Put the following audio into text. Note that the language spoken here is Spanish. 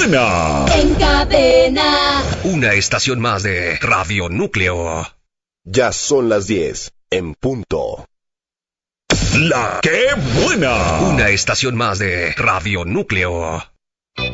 buena! En cadena. Una estación más de Radio Núcleo. Ya son las 10, en punto. ¡La que buena! Una estación más de Radio Núcleo.